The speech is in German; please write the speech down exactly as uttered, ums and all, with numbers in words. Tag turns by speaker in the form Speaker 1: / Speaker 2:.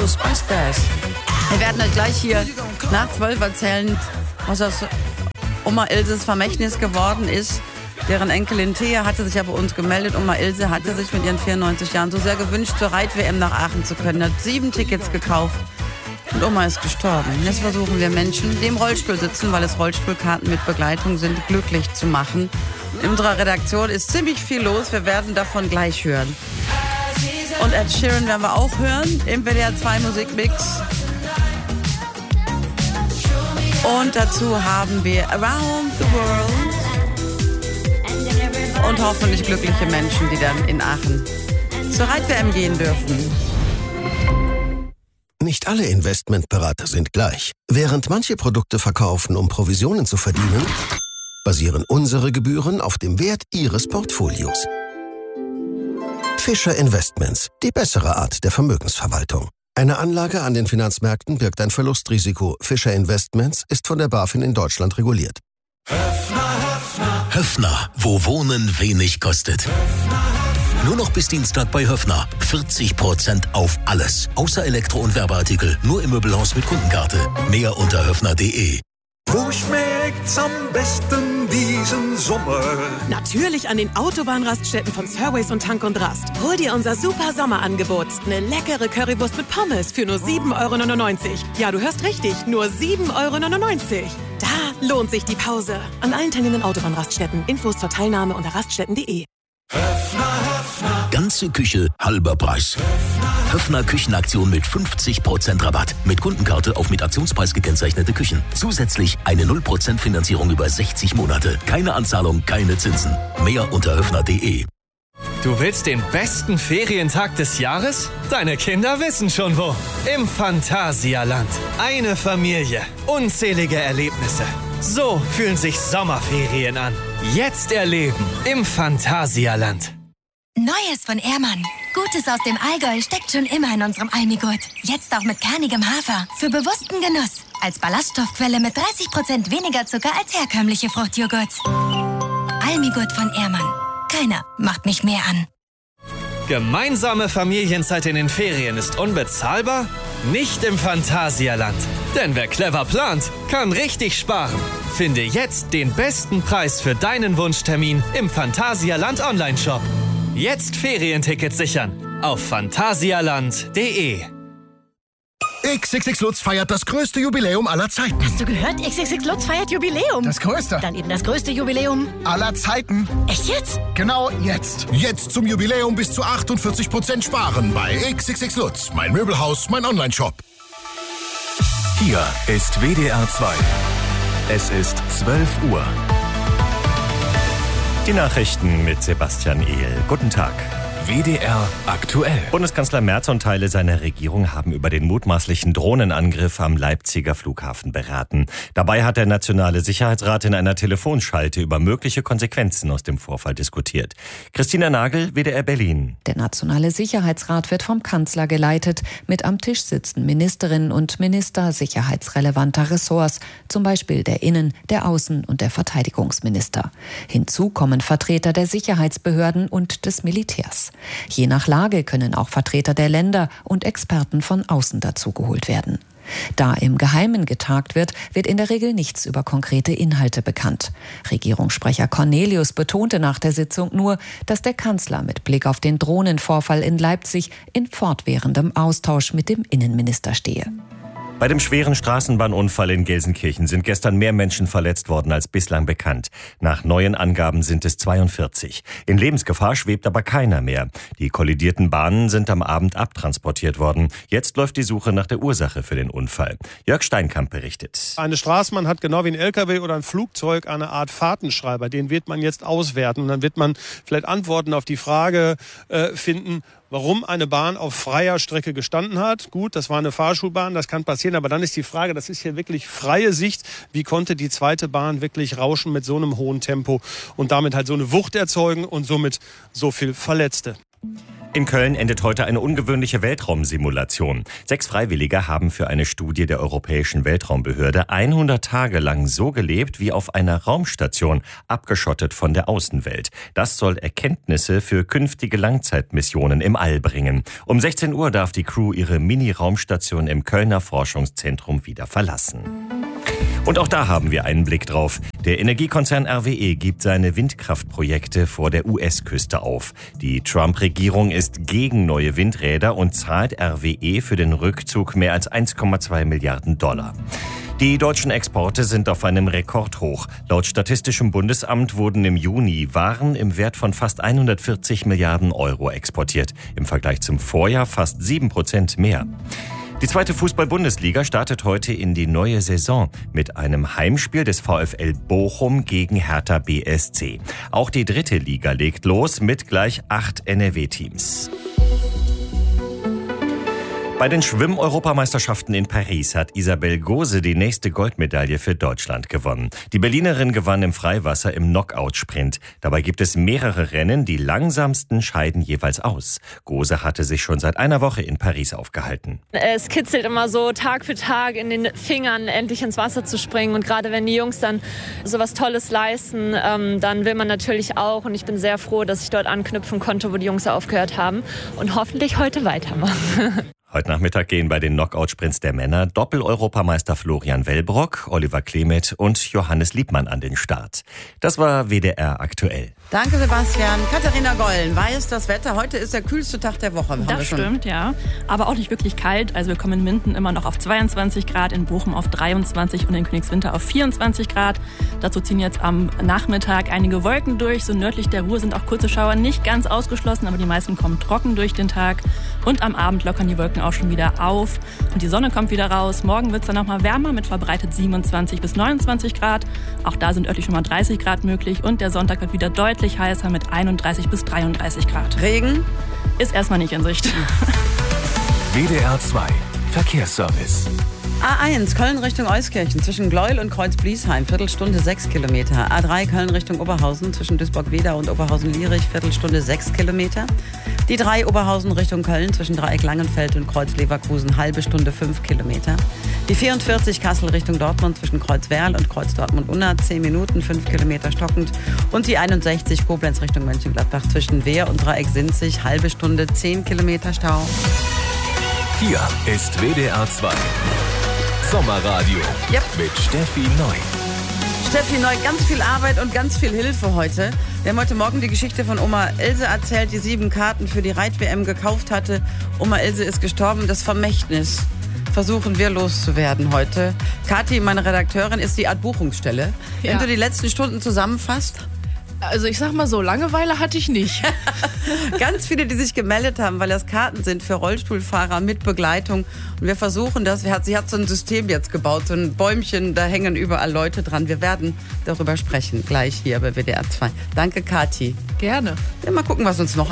Speaker 1: Ghostbusters. Wir werden euch gleich hier nach zwölf erzählen, was aus Oma Ilses Vermächtnis geworden ist. Deren Enkelin Thea hatte sich ja bei uns gemeldet. Oma Ilse hatte sich mit ihren vierundneunzig Jahren so sehr gewünscht, zur Reit-W M nach Aachen zu können. Hat sieben Tickets gekauft und Oma ist gestorben. Jetzt versuchen wir Menschen, die im Rollstuhl sitzen, weil es Rollstuhlkarten mit Begleitung sind, glücklich zu machen. In unserer Redaktion ist ziemlich viel los. Wir werden davon gleich hören. Und Ed Sheeran werden wir auch hören im W D R zwei Musikmix. Und dazu haben wir Around the World. Und hoffentlich glückliche Menschen, die dann in Aachen zur Reit-W M gehen dürfen.
Speaker 2: Nicht alle Investmentberater sind gleich. Während manche Produkte verkaufen, um Provisionen zu verdienen, basieren unsere Gebühren auf dem Wert Ihres Portfolios. Fischer Investments, die bessere Art der Vermögensverwaltung. Eine Anlage an den Finanzmärkten birgt ein Verlustrisiko. Fischer Investments ist von der BaFin in Deutschland reguliert.
Speaker 3: Höffner, Höffner. Höffner, wo Wohnen wenig kostet. Höffner, Höffner. Nur noch bis Dienstag bei Höffner. vierzig Prozent auf alles. Außer Elektro- und Werbeartikel. Nur im Möbelhaus mit Kundenkarte. Mehr unter höffner punkt de.
Speaker 4: Wo schmeckt's am besten diesen Sommer?
Speaker 5: Natürlich an den Autobahnraststätten von Surways und Tank und Rast. Hol dir unser super Sommerangebot. Eine leckere Currywurst mit Pommes für nur sieben Euro neunundneunzig. Ja, du hörst richtig, nur sieben Euro neunundneunzig. Da lohnt sich die Pause. An allen teilnehmenden Autobahnraststätten. Infos zur Teilnahme unter raststätten punkt de.
Speaker 3: Höffner, Höffner. Ganze Küche, halber Preis. Höffner, Höffner Küchenaktion mit fünfzig Prozent Rabatt. Mit Kundenkarte auf mit Aktionspreis gekennzeichnete Küchen. Zusätzlich eine null Prozent Finanzierung über sechzig Monate. Keine Anzahlung, keine Zinsen. Mehr unter höffner punkt de.
Speaker 6: Du willst den besten Ferientag des Jahres? Deine Kinder wissen schon wo. Im Phantasialand. Eine Familie. Unzählige Erlebnisse. So fühlen sich Sommerferien an. Jetzt erleben im Phantasialand.
Speaker 7: Neues von Ehrmann. Gutes aus dem Allgäu steckt schon immer in unserem Almigurt. Jetzt auch mit kernigem Hafer. Für bewussten Genuss. Als Ballaststoffquelle mit dreißig Prozent weniger Zucker als herkömmliche Fruchtjoghurts. Almigurt von Ehrmann. Keiner macht mich mehr an.
Speaker 6: Gemeinsame Familienzeit in den Ferien ist unbezahlbar? Nicht im Phantasialand. Denn wer clever plant, kann richtig sparen. Finde jetzt den besten Preis für deinen Wunschtermin im Phantasialand Online-Shop. Jetzt Ferientickets sichern auf phantasialand punkt de.
Speaker 8: X X X Lutz feiert das größte Jubiläum aller Zeiten.
Speaker 9: Hast du gehört? X X X Lutz feiert Jubiläum.
Speaker 8: Das größte.
Speaker 9: Dann eben das größte Jubiläum
Speaker 8: aller Zeiten.
Speaker 9: Echt jetzt?
Speaker 8: Genau jetzt. Jetzt zum Jubiläum bis zu achtundvierzig Prozent sparen bei X X X Lutz. Mein Möbelhaus, mein Online-Shop.
Speaker 10: Hier ist W D R zwei. Es ist zwölf Uhr. Die Nachrichten mit Sebastian Ehl. Guten Tag. W D R aktuell. Bundeskanzler Merz und Teile seiner Regierung haben über den mutmaßlichen Drohnenangriff am Leipziger Flughafen beraten. Dabei hat der Nationale Sicherheitsrat in einer Telefonschalte über mögliche Konsequenzen aus dem Vorfall diskutiert. Christina Nagel, W D R Berlin.
Speaker 11: Der Nationale Sicherheitsrat wird vom Kanzler geleitet. Mit am Tisch sitzen Ministerinnen und Minister sicherheitsrelevanter Ressorts, zum Beispiel der Innen-, der Außen- und der Verteidigungsminister. Hinzu kommen Vertreter der Sicherheitsbehörden und des Militärs. Je nach Lage können auch Vertreter der Länder und Experten von außen dazugeholt werden. Da im Geheimen getagt wird, wird in der Regel nichts über konkrete Inhalte bekannt. Regierungssprecher Cornelius betonte nach der Sitzung nur, dass der Kanzler mit Blick auf den Drohnenvorfall in Leipzig in fortwährendem Austausch mit dem Innenminister stehe.
Speaker 10: Bei dem schweren Straßenbahnunfall in Gelsenkirchen sind gestern mehr Menschen verletzt worden als bislang bekannt. Nach neuen Angaben sind es zweiundvierzig. In Lebensgefahr schwebt aber keiner mehr. Die kollidierten Bahnen sind am Abend abtransportiert worden. Jetzt läuft die Suche nach der Ursache für den Unfall. Jörg Steinkamp berichtet.
Speaker 12: Eine Straßenbahn hat genau wie ein L K W oder ein Flugzeug eine Art Fahrtenschreiber. Den wird man jetzt auswerten. Und dann wird man vielleicht Antworten auf die Frage äh, finden, warum eine Bahn auf freier Strecke gestanden hat. Gut, das war eine Fahrschulbahn, das kann passieren. Aber dann ist die Frage, das ist hier wirklich freie Sicht. Wie konnte die zweite Bahn wirklich rauschen mit so einem hohen Tempo und damit halt so eine Wucht erzeugen und somit so viel Verletzte?
Speaker 10: In Köln endet heute eine ungewöhnliche Weltraumsimulation. Sechs Freiwillige haben für eine Studie der Europäischen Weltraumbehörde hundert Tage lang so gelebt wie auf einer Raumstation, abgeschottet von der Außenwelt. Das soll Erkenntnisse für künftige Langzeitmissionen im All bringen. Um sechzehn Uhr darf die Crew ihre Mini-Raumstation im Kölner Forschungszentrum wieder verlassen. Und auch da haben wir einen Blick drauf. Der Energiekonzern R W E gibt seine Windkraftprojekte vor der U S-Küste auf. Die Trump-Regierung ist gegen neue Windräder und zahlt R W E für den Rückzug mehr als eins Komma zwei Milliarden Dollar. Die deutschen Exporte sind auf einem Rekordhoch. Laut Statistischem Bundesamt wurden im Juni Waren im Wert von fast hundertvierzig Milliarden Euro exportiert. Im Vergleich zum Vorjahr fast sieben Prozent mehr. Die zweite Fußball-Bundesliga startet heute in die neue Saison mit einem Heimspiel des VfL Bochum gegen Hertha B S C. Auch die dritte Liga legt los mit gleich acht N R W-Teams. Bei den Schwimm-Europameisterschaften in Paris hat Isabel Gose die nächste Goldmedaille für Deutschland gewonnen. Die Berlinerin gewann im Freiwasser im Knockout-Sprint. Dabei gibt es mehrere Rennen, die langsamsten scheiden jeweils aus. Gose hatte sich schon seit einer Woche in Paris aufgehalten.
Speaker 13: Es kitzelt immer so Tag für Tag in den Fingern, endlich ins Wasser zu springen. Und gerade wenn die Jungs dann so was Tolles leisten, ähm, dann will man natürlich auch. Und ich bin sehr froh, dass ich dort anknüpfen konnte, wo die Jungs aufgehört haben. Und hoffentlich heute weitermachen.
Speaker 10: Heute Nachmittag gehen bei den Knockout-Sprints der Männer Doppel-Europameister Florian Wellbrock, Oliver Klemet und Johannes Liebmann an den Start. Das war W D R aktuell.
Speaker 1: Danke, Sebastian. Katharina Gollen weiß das Wetter. Heute ist der kühlste Tag der Woche.
Speaker 14: Das stimmt, ja. Aber auch nicht wirklich kalt. Also wir kommen in Minden immer noch auf zweiundzwanzig Grad, in Bochum auf dreiundzwanzig und in Königswinter auf vierundzwanzig Grad. Dazu ziehen jetzt am Nachmittag einige Wolken durch. So nördlich der Ruhr sind auch kurze Schauer nicht ganz ausgeschlossen, aber die meisten kommen trocken durch den Tag. Und am Abend lockern die Wolken auch schon wieder auf und die Sonne kommt wieder raus. Morgen wird es dann nochmal wärmer mit verbreitet siebenundzwanzig bis neunundzwanzig Grad. Auch da sind örtlich schon mal dreißig Grad möglich und der Sonntag wird wieder deutlich heißer mit einunddreißig bis dreiunddreißig Grad.
Speaker 1: Regen
Speaker 14: ist erstmal nicht in Sicht.
Speaker 3: W D R zwei Verkehrsservice.
Speaker 1: A eins Köln Richtung Euskirchen zwischen Gleuel und Kreuz-Bliesheim, Viertelstunde sechs Kilometer. A drei Köln Richtung Oberhausen zwischen Duisburg-Wedau und Oberhausen-Lierich, Viertelstunde sechs Kilometer. Die drei Oberhausen Richtung Köln zwischen Dreieck Langenfeld und Kreuz Leverkusen, halbe Stunde fünf Kilometer. Die vierundvierzig Kassel Richtung Dortmund zwischen Kreuz Werl und Kreuz Dortmund-Unna, zehn Minuten, fünf Kilometer stockend. Und die einundsechzig Koblenz Richtung Mönchengladbach zwischen Wehr und Dreieck Sinzig, halbe Stunde, zehn Kilometer Stau.
Speaker 3: Hier ist W D R zwei. Sommerradio
Speaker 1: yep.
Speaker 3: mit Steffi Neu.
Speaker 1: Steffi Neu, ganz viel Arbeit und ganz viel Hilfe heute. Wir haben heute Morgen die Geschichte von Oma Else erzählt, die sieben Karten für die Reit-W M gekauft hatte. Oma Else ist gestorben. Das Vermächtnis versuchen wir loszuwerden heute. Kathi, meine Redakteurin, ist die Art Buchungsstelle. Ja. Wenn du die letzten Stunden zusammenfasst.
Speaker 15: Also ich sag mal so, Langeweile hatte ich nicht.
Speaker 1: Ganz viele, die sich gemeldet haben, weil das Karten sind für Rollstuhlfahrer mit Begleitung. Und wir versuchen das. Sie hat so ein System jetzt gebaut, so ein Bäumchen, da hängen überall Leute dran. Wir werden darüber sprechen, gleich hier bei W D R zwei. Danke, Kathi.
Speaker 15: Gerne.
Speaker 1: Ja, mal gucken, was uns noch